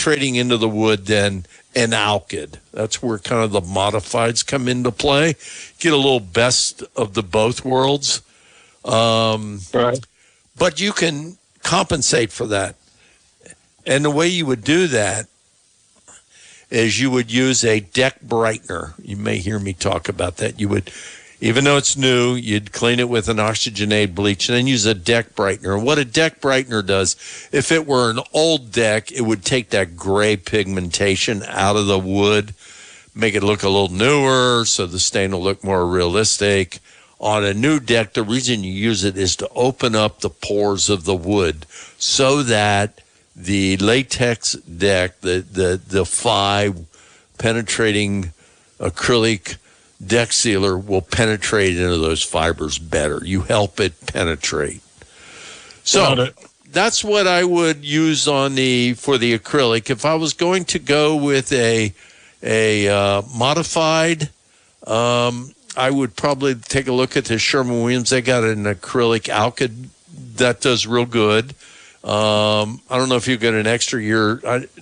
penetrating into the wood than an alkyd. That's where kind of the modifieds come into play. Get a little best of the both worlds. Right. But you can compensate for that. And the way you would do that is you would use a deck brightener. You may hear me talk about that. You would, even though it's new, you'd clean it with an oxygenated bleach and then use a deck brightener. What a deck brightener does, if it were an old deck, it would take that gray pigmentation out of the wood, make it look a little newer so the stain will look more realistic. On a new deck, the reason you use it is to open up the pores of the wood so that the latex deck, the Phi penetrating acrylic deck sealer will penetrate into those fibers better. You help it penetrate. So that's what I would use for the acrylic. If I was going to go with a modified, I would probably take a look at the Sherwin-Williams. They got an acrylic alkyd that does real good. I don't know if you get an extra year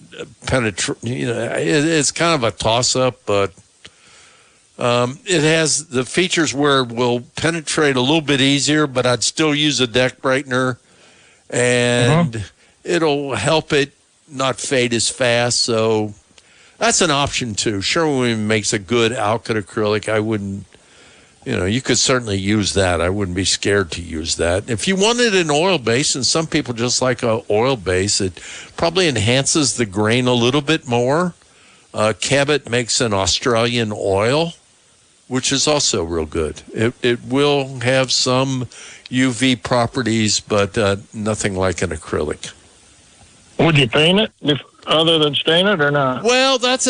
it's kind of a toss-up, but it has the features where it will penetrate a little bit easier, but I'd still use a deck brightener, and it'll help it not fade as fast. So that's an option too. Sherwin-Williams makes a good alkyd acrylic. I wouldn't. You could certainly use that. I wouldn't be scared to use that. If you wanted an oil base, and some people just like an oil base, it probably enhances the grain a little bit more. Cabot makes an Australian oil, which is also real good. It will have some UV properties, but nothing like an acrylic. Would you paint it other than stain it or not? Well, that's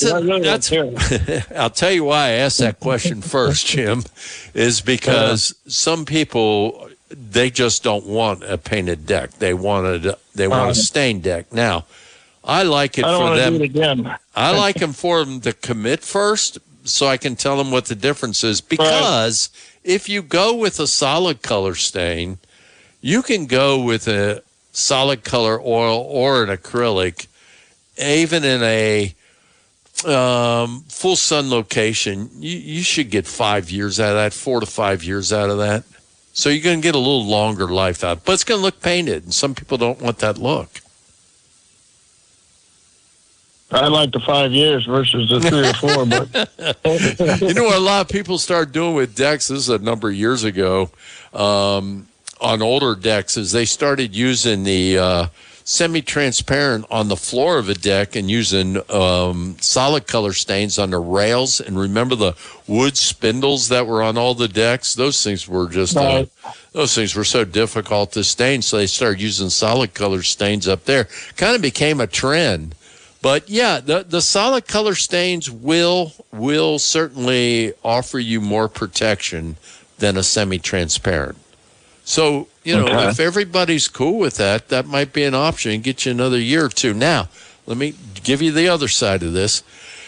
I'll tell you why I asked that question first, Jim, is because some people, they just don't want a painted deck. They want a stained deck. Now, I like it for them. Do it again. I like them for them to commit first so I can tell them what the difference is. Because if you go with a solid color stain, you can go with a solid color oil or an acrylic, even in a full sun location. You should get 5 years out of that, 4 to 5 years out of that. So you're going to get a little longer life out, but it's going to look painted, and some people don't want that look. I like the 5 years versus the 3 or 4, but what a lot of people start doing with decks, this is a number of years ago, on older decks, is they started using the semi-transparent on the floor of a deck and using solid color stains on the rails. And remember the wood spindles that were on all the decks? Those things were just those things were so difficult to stain, so they started using solid color stains up there. Kind of became a trend. But yeah, the solid color stains will certainly offer you more protection than a semi-transparent. So, if everybody's cool with that, that might be an option and get you another year or two. Now, let me give you the other side of this.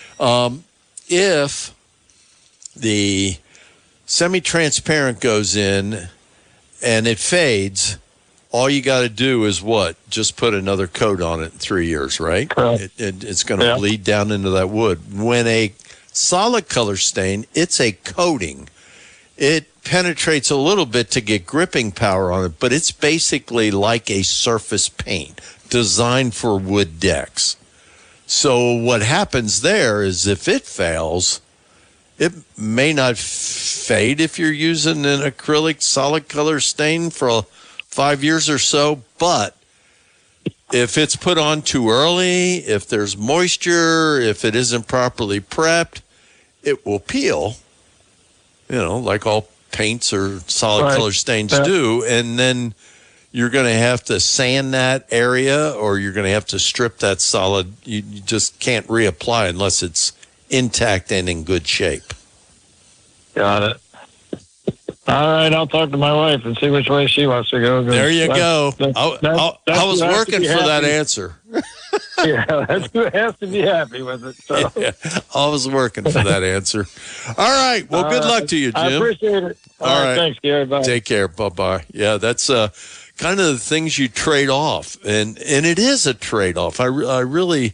If the semi-transparent goes in and it fades, all you got to do is what? Just put another coat on it in 3 years, right? It's going to bleed down into that wood. When a solid color stain, it's a coating. It penetrates a little bit to get gripping power on it, but it's basically like a surface paint designed for wood decks. So what happens there is if it fails, it may not fade if you're using an acrylic solid color stain for 5 years or so, but if it's put on too early, if there's moisture, if it isn't properly prepped, it will peel, like all paints or solid color stains do, and then you're going to have to sand that area or you're going to have to strip that solid. You just can't reapply unless it's intact and in good shape. Got it. All right, I'll talk to my wife and see which way she wants to go. There you go. I was working for that answer. Yeah, that has to be happy with it. So. Yeah, I was working for that answer. All right. Well, good luck to you, Jim. I appreciate it. All right. Thanks, Gary. Bye. Take care. Bye-bye. Yeah, that's kind of the things you trade off. And it is a trade-off. I really